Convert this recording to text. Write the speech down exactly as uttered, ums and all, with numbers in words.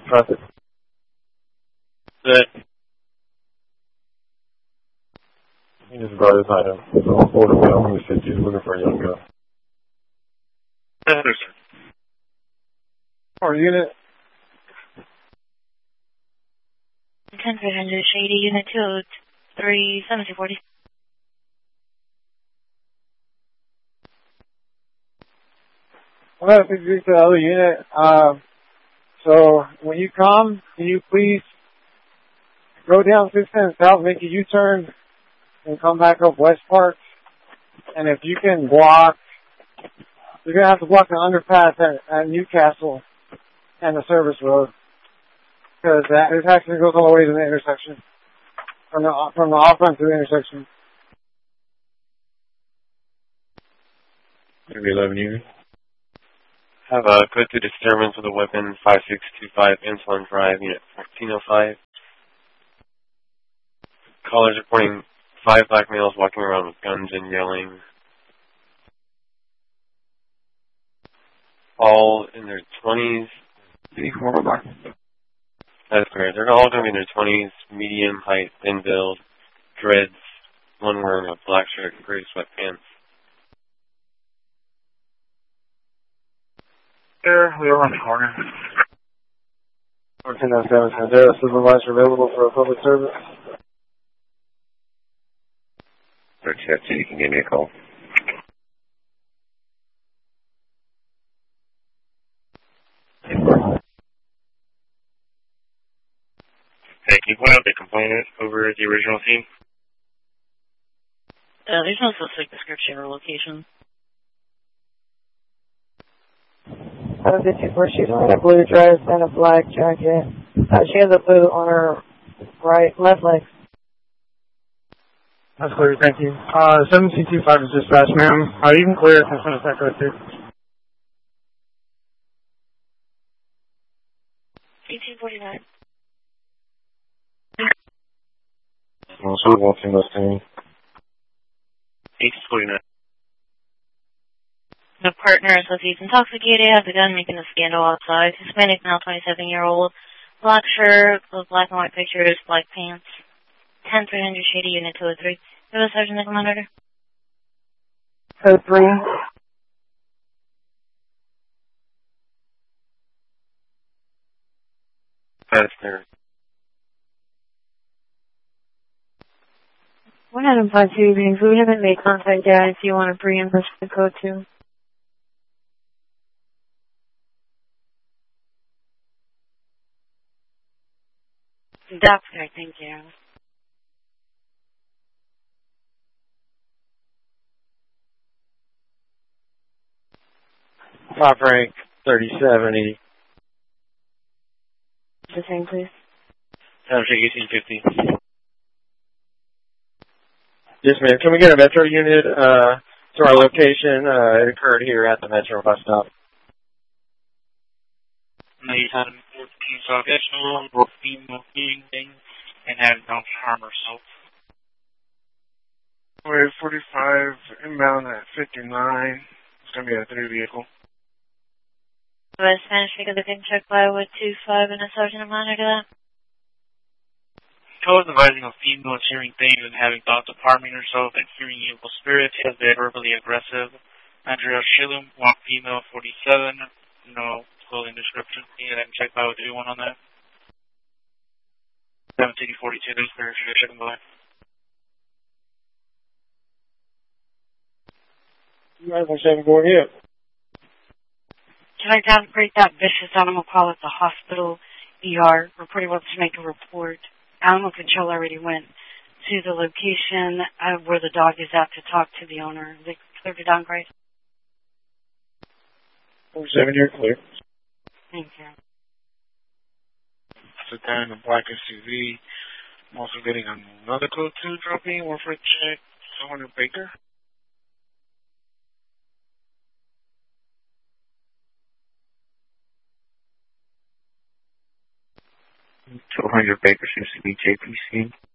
Traffic. Good. He just brought his item. So I'll hold him down when he said he's looking for a young guy. Yes, sir. Or unit. ten three hundred Shady, Unit two oh three, seventy forty. I'm going to speak to the other unit. Um, so when you come, can you please go down six ten South, make a U-turn, and come back up West Park? And if you can block, you're going to have to block the underpass at, at Newcastle and the service road. Because that it actually goes all the way to the intersection. From the, from the off-ramp to the intersection. Maybe eleven unit. Have a code to disturbance with a weapon, five six two five Insulin Drive, Unit fourteen oh five. Callers reporting five black males walking around with guns and yelling. All in their twenties. That's correct. They're all going to be in their twenties, medium height, thin build, dreads, one wearing a black shirt and gray sweatpants. There, we are on the corner. fourteen oh seven, Sandera, supervisor available for a public service. thirteen oh two, you can give me a call. Hey, can you point out the complainant over at the original scene? Uh, there's no specific description or location. seven fifty-four, she's wearing a blue dress and a black jacket. Uh, she has a boot on her right, left leg. That's clear, thank you. Uh, seven two two five is dispatch, ma'am. Uh, you can clear it as soon as that goes through. eighteen forty-nine. Also watching this thing. eighteen forty-nine. The partner says he's intoxicated, has a gun, making a scandal outside. Hispanic, now twenty-seven-year-old. Black shirt, with black and white pictures, black pants. ten three hundred Shady, Unit two oh three. Give us Sergeant Nickel Monitor. Code three. That's clear. one item five two evenings. We haven't made contact yet if you want to preempt this for code two. That's great, thank you. Top rank, thirty-seven eighty. The same, please. Time check eighteen fifty. Yes, ma'am. Can we get a Metro unit uh, to our location? Uh, it occurred here at the Metro bus stop. They had a fourteen additional or female eating and had no harm herself. We're forty-five inbound at fifty-nine. It's going to be a three vehicle. West Spanish, pick up the pin check by with two five and a Sergeant Monitor that. Told advising a female is hearing things and having thoughts of harming herself and hearing evil spirits, has been verbally aggressive. Andrea Shillum, one female, forty-seven, no clothing description. You can check by with everyone on that. seventeen forty-two, that's for checking by. nine one seven going in. Can I downgrade that vicious animal call at the hospital E R? Reporter wants to make a report. Animal control already went to the location uh, where the dog is at to talk to the owner. Is it clear to downgrade? four seven, you're clear. Thank you. Sit down in a black S U V. I'm also getting another code two dropping. One for a check. Someone in Baker. two hundred Baker seems to be J P C.